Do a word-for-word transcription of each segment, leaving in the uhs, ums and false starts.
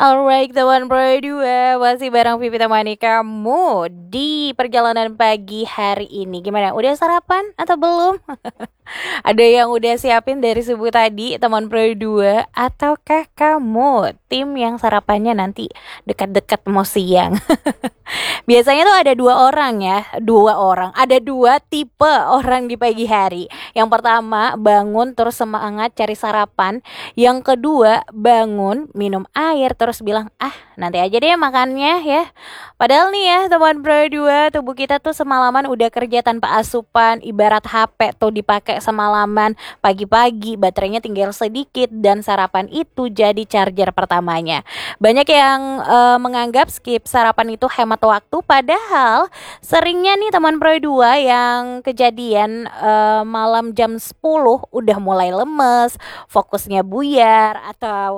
Alright teman Pro dua, masih bareng Vivi temani kamu di perjalanan pagi hari ini. Gimana, udah sarapan atau belum? Ada yang udah siapin dari subuh tadi teman Pro dua, ataukah kamu tim yang sarapannya nanti dekat-dekat mau siang? Biasanya tuh ada dua orang ya, dua orang, ada dua tipe orang di pagi hari. Yang pertama bangun terus semangat cari sarapan. Yang kedua bangun minum air terus bilang ah nanti aja deh makannya ya. Padahal nih ya teman Pro dua, tubuh kita tuh semalaman udah kerja tanpa asupan. Ibarat H P tuh dipakai semalaman, pagi-pagi baterainya tinggal sedikit dan sarapan itu jadi charger pertamanya. Banyak yang uh, menganggap skip sarapan itu hemat waktu, padahal seringnya nih teman Pro dua yang kejadian uh, malam jam sepuluh udah mulai lemes, fokusnya buyar, atau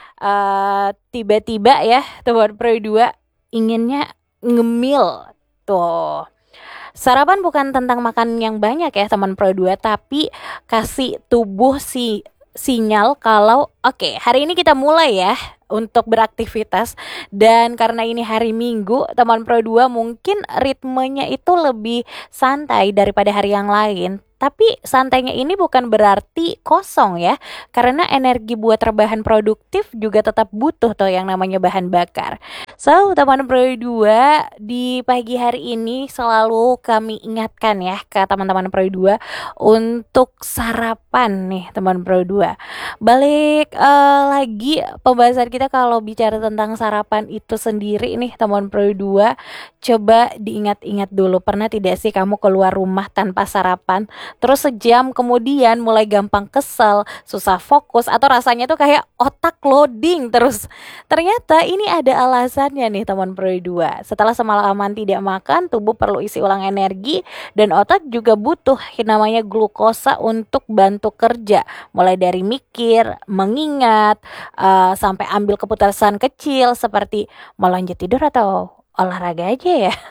uh, tiba-tiba ya teman Pro dua inginnya ngemil tuh. Sarapan bukan tentang makan yang banyak ya teman Pro dua, tapi kasih tubuh si sinyal kalau oke okay, hari ini kita mulai ya untuk beraktivitas. Dan karena ini hari Minggu, teman Pro dua mungkin ritmenya itu lebih santai daripada hari yang lain. Tapi santainya ini bukan berarti kosong ya, karena energi buat rebahan produktif juga tetap butuh tuh yang namanya bahan bakar. So, teman Pro dua, di pagi hari ini selalu kami ingatkan ya ke teman-teman Pro dua untuk sarapan nih teman Pro dua. Balik uh, lagi pembahasan kita kalau bicara tentang sarapan itu sendiri nih teman Pro dua, coba diingat-ingat dulu, pernah tidak sih kamu keluar rumah tanpa sarapan? Terus sejam kemudian mulai gampang kesel, susah fokus, atau rasanya tuh kayak otak loading terus. Ternyata ini ada alasannya nih teman Pro dua. Setelah semalaman tidak makan, tubuh perlu isi ulang energi dan otak juga butuh yang namanya glukosa untuk bantu kerja. Mulai dari mikir, mengingat, uh, sampai ambil keputusan kecil seperti mau lanjut tidur atau olahraga aja ya.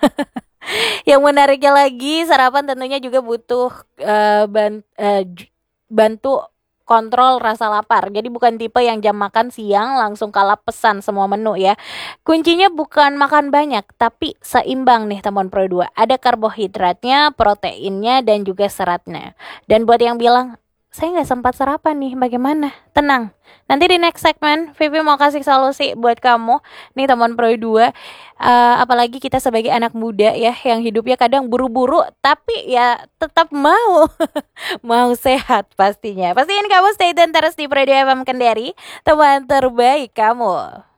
Yang menariknya lagi, sarapan tentunya juga butuh uh, ban- uh, j- bantu kontrol rasa lapar. Jadi bukan tipe yang jam makan siang langsung kalap pesan semua menu ya. Kuncinya bukan makan banyak, tapi seimbang nih teman Pro dua. Ada karbohidratnya, proteinnya, dan juga seratnya. Dan buat yang bilang saya nggak sempat sarapan nih, bagaimana? Tenang, nanti di next segmen Vivi mau kasih solusi buat kamu nih teman Pro dua. Uh, apalagi kita sebagai anak muda ya, yang hidupnya kadang buru-buru, tapi ya tetap mau mau sehat pastinya. Pastiin kamu stay tune terus di Pro dua F M Kendari, teman terbaik kamu.